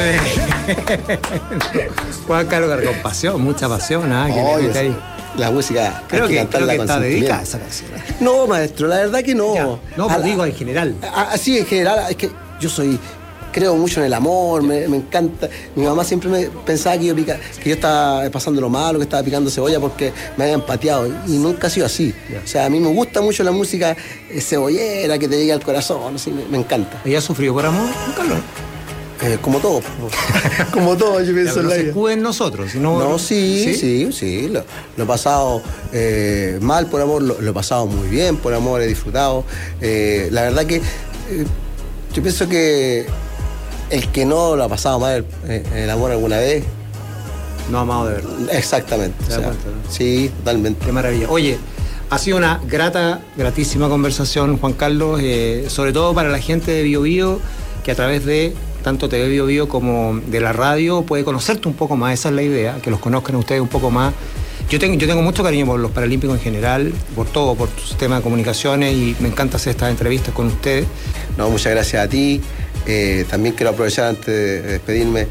Juan Carlos García, con pasión, mucha pasión, ¿ah? Ahí. La música, creo que está dedicada a esa canción. No, maestro, la verdad que no. Ya. No, pero digo en general. Sí, en general, es que yo creo mucho en el amor, me encanta. Mi mamá siempre me pensaba que yo estaba pasando lo malo, que estaba picando cebolla porque me habían pateado, y nunca ha sido así. Yeah. O sea, a mí me gusta mucho la música cebollera, que te llegue al corazón, así, me encanta. ¿Ella ha sufrido por amor, Juan Carlos? Como todo. Como todo, yo pienso en la vida. No se escuden nosotros. No, sí. Lo he pasado mal por amor, lo he pasado muy bien por amor, he disfrutado. La verdad que yo pienso que el que no lo ha pasado mal el amor alguna vez, no ha amado de verdad. Exactamente. ¿Te das cuenta, no? Sí, totalmente. Qué maravilla. Oye, ha sido una gratísima conversación, Juan Carlos, sobre todo para la gente de Bio Bio, que a través de tanto TV Bio Bio como de la radio puede conocerte un poco más. Esa es la idea, que los conozcan a ustedes un poco más. Yo tengo mucho cariño por los paralímpicos en general, por todo, por tu sistema de comunicaciones, y me encanta hacer estas entrevistas con ustedes. No, muchas gracias a ti. También quiero aprovechar antes de despedirme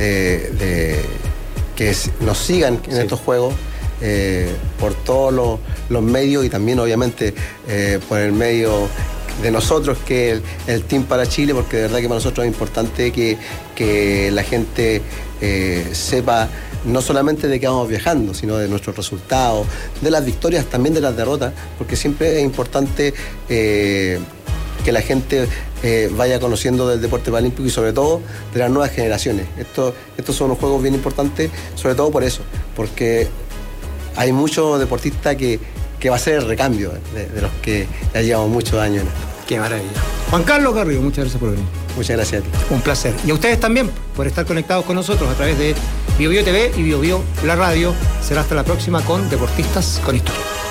de que nos sigan en estos juegos por todos los medios, y también obviamente por el medio de nosotros, que es el Team para Chile, porque de verdad que para nosotros es importante que la gente sepa no solamente de qué vamos viajando, sino de nuestros resultados, de las victorias, también de las derrotas, porque siempre es importante que la gente vaya conociendo del deporte paralímpico, y sobre todo de las nuevas generaciones. Estos son unos juegos bien importantes, sobre todo por eso, porque hay muchos deportistas que va a ser el recambio de los que ya llevamos muchos años. Qué maravilla. Juan Carlos Garrido, muchas gracias por venir. Muchas gracias a ti. Un placer. Y a ustedes también por estar conectados con nosotros a través de Bio Bio TV y Bio Bio la radio. Será hasta la próxima con Deportistas con Historia.